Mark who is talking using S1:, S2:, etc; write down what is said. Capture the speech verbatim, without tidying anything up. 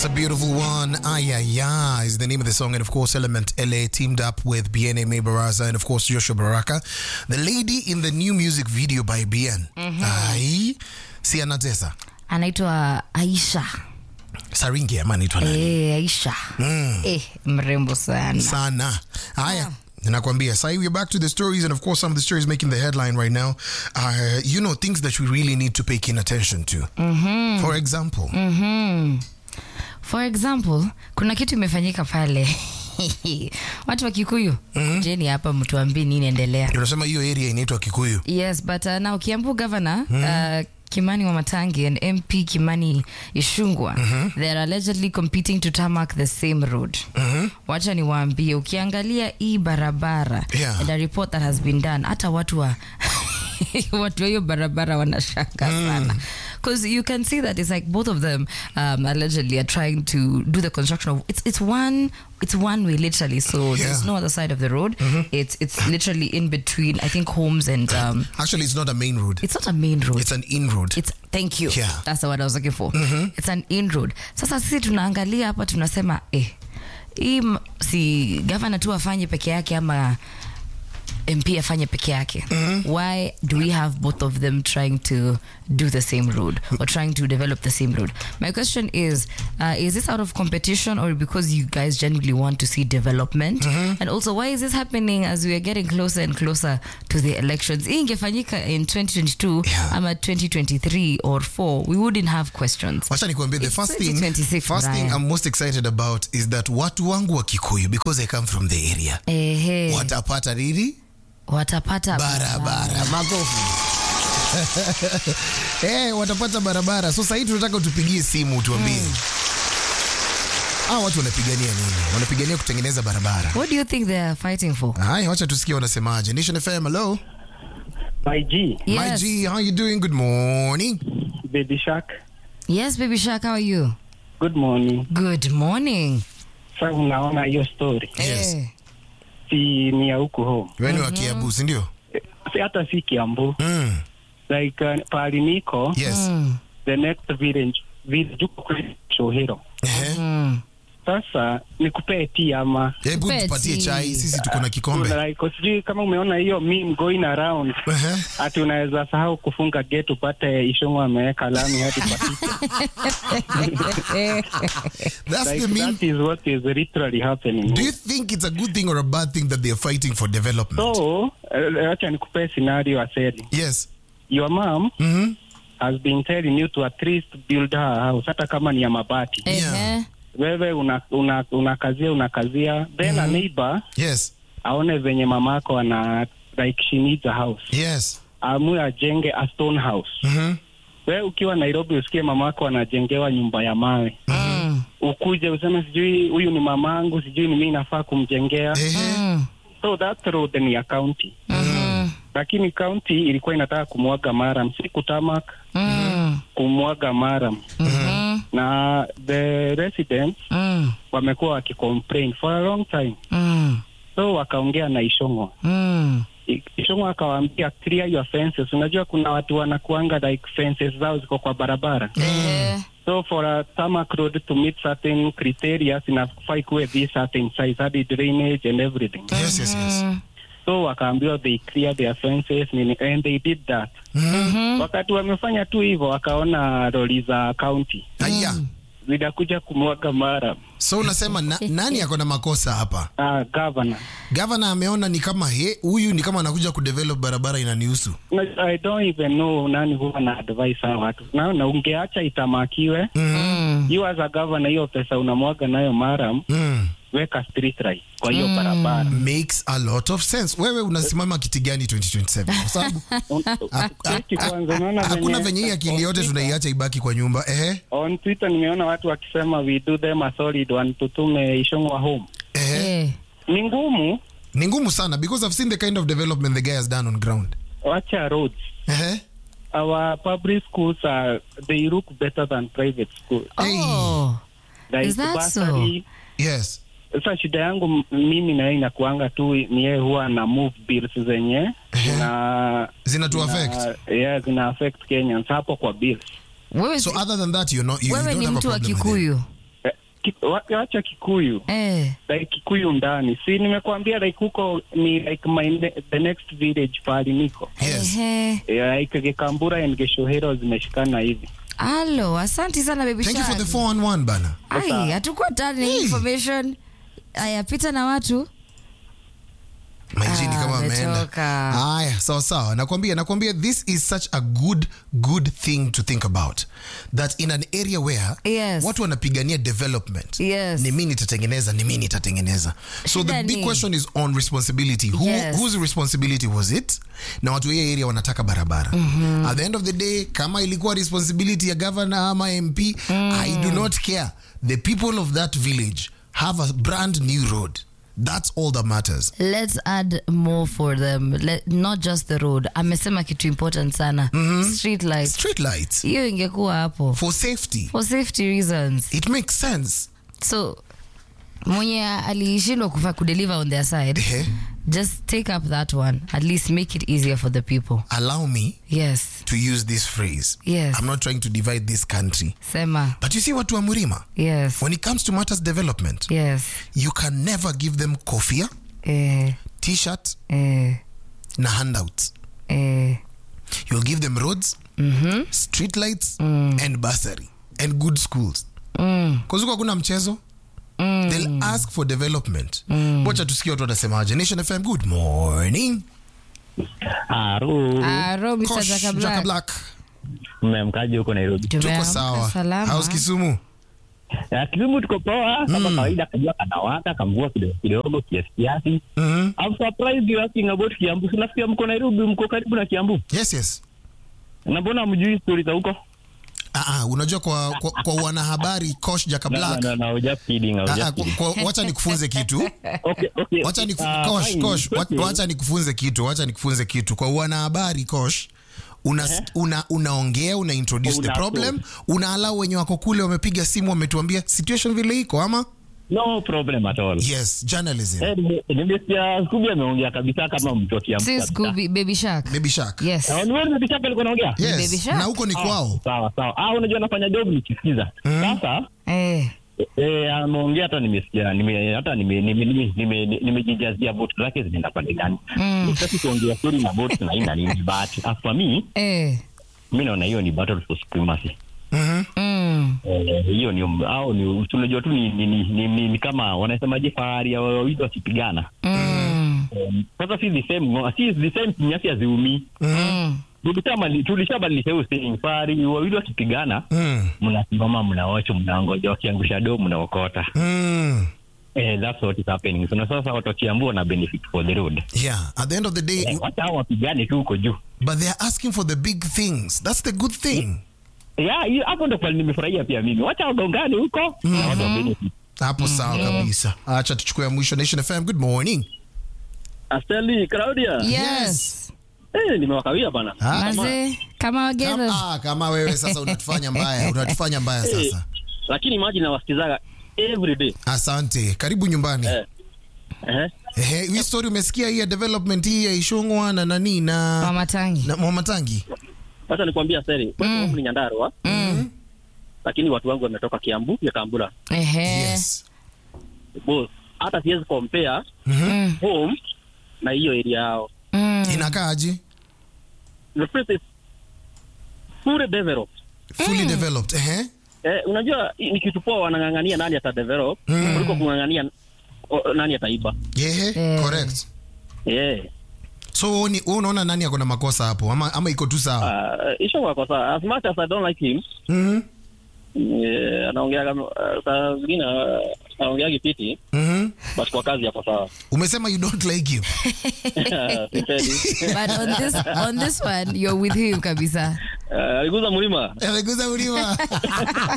S1: That's a beautiful one. Ay, ay, ay is the name of the song. And of course, Element L A teamed up with Bien May Baraza and of course, Joshua Baraka. The lady in the new music video by Bien. Mm-hmm. Ay, si anatesa.
S2: Anaitwa Aisha.
S1: Saringi ama anaitwa nani?
S2: Eh, Aisha. Mm. Eh, mrembo sana.
S1: Sana. Haya. Nakwambia. So we're back to the stories, and of course some of the stories making the headline right now are, you know, things that we really need to pay keen attention to. Mm-hmm. For example.
S2: Mm-hmm. For example, kuna kitu imefanyika pale. Watu wa Kikuyu. Mm-hmm. Jeni hapa mtuambie nini endelea.
S1: Unasema hiyo area inaitwa Kikuyu.
S2: Yes, but uh, now Kiambu governor, mm-hmm. uh, Kimani Wamatangi and M P Kimani Ichung'wah, mm-hmm. they are allegedly competing to tarmac the same road. Mm-hmm. Wacha niwaambie, ukiangalia hii barabara,
S1: yeah.
S2: and a report that has been done, hata watu wa watu wa hiyo barabara wanashanga mm. sana. Because you can see that it's like both of them um, allegedly are trying to do the construction of it's it's one it's one way literally, so yeah. there's no other side of the road. Mm-hmm. It's it's literally in between, I think, homes and um,
S1: actually it's not a main road.
S2: It's not a main road.
S1: It's an in road.
S2: It's thank you.
S1: Yeah.
S2: That's the word I was looking for.
S1: Mm-hmm.
S2: It's an in road. Sasa sisi tunaangalia hapa tunasema eh hii si governor tu afanye peke yake ama M P afanye peke yake. Mm-hmm. Why do we have both of them trying to do the same road or trying to develop the same road? My question is, uh, is this out of competition or because you guys genuinely want to see development? Mm-hmm. And also, why is this happening as we are getting closer and closer to the elections? Hii ingefanyika in twenty twenty-two, yeah. ama twenty twenty-three or four, we wouldn't have questions.
S1: Wacha nikwambie, the first thing, first thing I'm most excited about is that watu wangu wa Kikuyu, because I come from the area,
S2: Ehe.
S1: watapata riri?
S2: Watapata
S1: barabara. Magofu. Eh, hey, watapata barabara. So sasa hivi tunataka utupigie simu tuambie. Hmm. Ah, watu wanapigania nini? Wanapigania kutengeneza barabara.
S2: What do you think they are fighting for?
S1: Hai, wacha tusikie wanasemaje. Nation F M, hello.
S3: My G.
S2: Yes.
S1: My G, how you doing? Good morning.
S3: Baby Shark.
S2: Yes, Baby Shark, how are you?
S3: Good morning.
S2: Good morning.
S3: Sasa unaona hiyo story.
S1: Yes.
S2: Eh.
S3: Si ni ya huku home.
S1: Wewe ni wa Kiambu, si ndio?
S3: Si hata si Kiambu.
S1: Mm.
S3: Like uh, pali niko.
S1: Yes.
S2: Mm.
S3: The next village village uko Shohero.
S1: Eh.
S2: Mm.
S3: Sasa nikupe tea ama.
S1: Hebu tupatie chai, sisi tuko na kikombe.
S3: Like sijui kama umeona hiyo meme going around.
S1: Eh.
S3: Ati unaweza sahau kufunga gate upate Ichung'wah ameweka lami hadi patike.
S1: That's
S3: like
S1: the meme.
S3: That is what is literally happening.
S1: Do you think it's a good thing or a bad thing that they are fighting for development?
S3: So, uh, acha nikupe scenario aseli.
S1: Yes.
S3: Your mom
S1: mm-hmm.
S3: has been telling you to at least build her house, hata kama ni ya mabati.
S1: Yeah.
S3: Wewe unakazia una, una unakazia then mm-hmm. a neighbor
S1: yes.
S3: aone venye mamako ana like she needs a house.
S1: Yes.
S3: Amue ajenge a stone house.
S1: Mhm.
S3: Wewe ukiwa Nairobi usikie mamako anajengewa nyumba ya mawe.
S2: Mm.
S3: Ukuje useme sijui huyu ni mamangu, sijui ni mimi nafaa kumjengea.
S2: Mm.
S3: So that road ni ya county.
S2: Mm.
S3: Lakini county ilikuwa inataka kumwaga maram, si kutamak.
S2: Mm.
S3: Kumwaga maram.
S2: Mm.
S3: Na the residents
S2: Mm.
S3: wamekuwa wakicomplain for a long time.
S2: Mm.
S3: So wakaongea na Ichung'wah.
S2: Mm.
S3: Ichung'wah akawaambia clear your fences. Unajua kuna watu wanakuanga like fences zao ziko kwa barabara.
S2: Eh.
S3: So for a tarmac road to meet certain criteria inafaa ikuwe this certain size, hadi drainage and everything.
S1: Yes, yes, yes.
S3: So wakaambiwa they clear their fences and they did that.
S2: Mm-hmm.
S3: Wakati wamefanya tu hivyo wakaona lori za county.
S1: Aya.
S3: Zinakuja kumwaga mara.
S1: So unasema na, nani ako na makosa hapa?
S3: Ah, uh, governor.
S1: Governor ameona ni kama he, huyu ni kama anakuja kudevelop barabara inanihusu.
S3: I don't even know nani huwa na advice hao watu. Na, na ungeacha itamakiwe.
S1: Mm.
S3: You as a governor hiyo pesa unamwaga nayo mara.
S1: Mm.
S3: Weka street right kwa hiyo mm. barabara.
S1: Makes a lot of sense. Wewe unasimama kiti gani twenty twenty-seven? Kwa sababu hakuna venye hii akili yote tunaiacha ibaki kwa nyumba. Ehe.
S3: On Twitter nimeona watu wakisema we do them a solid one, tutume Ichung'wah home.
S1: Ehe.
S3: Ni ngumu.
S1: Ni ngumu sana because I've seen the kind of development the guy has done on ground.
S3: Wacha roads.
S1: Ehe.
S3: Our public schools are, they look better than private schools.
S2: Oh.
S3: Like
S2: Is that
S3: bursary,
S2: so?
S1: Yes.
S3: Sasa shida yangu mimi na yeye inakuanga tu ni yeye huwa na move bills zenye na
S1: zina to affect.
S3: Yeah, zina affect Kenyans hapo kwa bills.
S2: Wewe
S1: so other than that you're not you,
S2: wewe
S1: you don't
S2: ni
S1: have
S2: mtu
S1: a
S2: wa
S1: problem
S2: Kikuyu.
S3: Eh, ki, wacha Kikuyu.
S2: Eh.
S3: Like Kikuyu ndani. Si nimekuambia like huko ni like my ne- the next village pali niko.
S1: Yes.
S2: Eh.
S3: Yeah, like Gekambura and Geshohero zimeshikana hivi.
S2: Hello, asante sana baby
S1: Thank you for
S2: Shag.
S1: the four one one bana.
S2: Ai, hatukuwa tani
S1: Hey.
S2: information. Aya, pita na watu.
S1: Maijini
S2: Ah,
S1: kama ameenda.
S2: ametoka.
S1: Haya, sawa sawa. Nakwambia, nakwambia this is such a good good thing to think about. That in an area where
S2: Yes.
S1: watu wanapigania development.
S2: Yes.
S1: Ni mimi nitatengeneza, ni mimi nitatengeneza. So
S2: Shida
S1: the big
S2: ni-
S1: question is on responsibility. Who,
S2: Yes.
S1: whose responsibility was it? Na watu wa area wanataka barabara. At the end of the day, kama ilikuwa responsibility ya governor ama M P, I do not care. The people of that village have a brand new road. That's all that matters.
S2: Let's add more for them. Let, not just the road. Amesema kitu important sana. Street lights.
S1: Street lights
S2: Hiyo ingekuwa hapo.
S1: for safety.
S2: For safety reasons.
S1: It makes sense.
S2: So mwenye alishindwa kufa kudeliver on their side,
S1: Eh,
S2: just take up that one. At least make it easier for the people.
S1: allow me
S2: Yes.
S1: to use this phrase.
S2: Yes.
S1: I'm not trying to divide this country.
S2: Sema.
S1: But you see watu wa Murima,
S2: Yes.
S1: when it comes to matters development,
S2: Yes.
S1: you can never give them kofia,
S2: Eh.
S1: t-shirt,
S2: Eh.
S1: na handouts.
S2: Eh.
S1: You'll give them roads,
S2: Mhm.
S1: street lights, and bursary, and good schools.
S2: Mm.
S1: Because huko hakuna mchezo.
S2: Mm.
S1: They'll ask for development. Wacha tusikie watu watasemaje. Nation F M, good morning.
S3: Aro.
S2: Aro, mister
S1: Kosh,
S2: Jaka
S1: Jaka
S2: Black.
S1: Black.
S3: Mmemkaje huko Nairobi?
S1: Tuko
S2: Tumeamka
S1: sawa.
S2: salama.
S1: How's Kisumu?
S3: Ya, Kisumu tuko poa kama kawaida, kajua kanawaka kamvua kidogo kidogo kiasi kiasi.
S1: Mhm.
S3: I'm surprised you asking about Kiambu. Sinafikia mko Nairobi, mko karibu na Kiambu.
S1: Yes, yes.
S3: Na mbona mjui story za huko?
S1: Ah, ah, unajua kwa, kwa, kwa wanahabari Kosh Jaka
S3: No,
S1: Black.
S3: no, no, no, just kidding, I was
S1: Ah, ah,
S3: just
S1: kwa,
S3: kidding.
S1: kwa, wacha nikufunze kitu.
S3: Okay, okay.
S1: Wacha ni
S3: Ah,
S1: Kosh,
S3: fine,
S1: Kosh, wa-
S3: okay.
S1: wacha nikufunze kitu. Wacha nikufunze kitu. Kwa wanahabari Kosh, una, una unaongea, una introduce the
S3: Una
S1: problem, una allow wenye wako kule wamepiga simu wametuambia situation vile iko ama?
S3: No problem at all.
S1: Yes, journalism.
S3: Eh, nime- nimesikia Scooby ameongea kabisa kama mtu wa Kiambu.
S2: Si
S3: kabisa.
S2: Scooby, Baby Shark.
S1: Baby Shark.
S2: Yes.
S3: Ah, ni wewe Baby Shark alikuwa anaongea?
S1: Yes.
S2: Baby Shark.
S1: Na huko ni kwao.
S3: Sawa sawa. Ah, unajua nafanya job nikisikiza. Sasa
S2: Eh.
S3: eh, ameongea hata nimesikia, nime hata nime nime nime- nime- nimejijazia vote zake zinaenda pande gani. Sitaki kuongea story na vote na ina nini, but as for me,
S2: Eh.
S3: mimi naona hiyo ni battle for supremacy.
S1: Mhm.
S2: Mm.
S3: Eh, hiyo ni au ni tunajua tu ni ni, ni, ni, ni, ni kama wanasemaje, fahari ya wawili wakipigana.
S2: Mm.
S3: Um, sasa si the same ngo- si the same nyasi haziumi.
S2: Mm.
S3: Tulishabadilisha tulishabadilisha hiyo saying, fahari wawili wakipigana
S1: Mm.
S3: mnasimama mnaocho mnaongoja wakiangusha do mnaokota.
S1: Mm.
S3: Eh, that's what is happening. So na sasa watu wa Kiambu wana benefit for the road.
S1: Yeah, at the end of the day,
S3: Eh, wacha hao wapigane tu huko juu.
S1: but they are asking for the big things. That's the good thing.
S3: Yeah, hiyo hapo ndo kweli nimefurahia pia mimi. Wacha wagongane huko na watu wa benefit.
S1: Hapo sawa kabisa. Acha tuchukue ya mwisho. Nation F M, good morning.
S4: Asteli, Claudia.
S2: Yes.
S4: Eh, nimewakawia bana.
S1: Ah,
S2: Maze, kama wageni.
S1: kama, ah, kama wewe sasa unatufanya mbaya, unatufanya mbaya sasa.
S4: Lakini maji nawasikizaga every day.
S1: Asante. Karibu nyumbani.
S4: Eh. Eh.
S1: Ehe, hii story umesikia hii ya development hii ya Ishongwa na nani na
S2: Mama Tangi.
S1: na Mama Tangi.
S4: Sasa nikwambia seri, kwetu mm. ni Nyandarua,
S2: Mm.
S4: lakini watu wangu wametoka Kiambu ya Kambura.
S2: Ehe.
S1: Yes.
S4: Boss, hata siwezi compare
S2: Mm.
S4: home na hiyo area yao.
S2: Mm.
S1: Inakaaje?
S4: The place is fully developed.
S1: Fully developed. Ehe.
S4: Eh, unajua ni kitu poa, wanang'ang'ania nani ata develop
S1: Mm.
S4: kuliko kung'ang'ania o, nani ataiba.
S1: Ehe,
S2: Eh.
S1: correct.
S4: Eh.
S1: So wewe ni- wewe unaona nani ako na makosa hapo ama ama iko tu sawa?
S4: Uh, isho kwa kosa, as much as I don't like him,
S1: Mhm.
S4: eh, anaongea kama uh, saa zingine uh, anaongea kipiti,
S1: Mhm.
S4: but kwa kazi yako sawa.
S1: Umesema you don't like him.
S4: Sipendi.
S2: But on this on this one, you're with him kabisa.
S4: Uh, aliguza mlima.
S1: Ameguza mlima.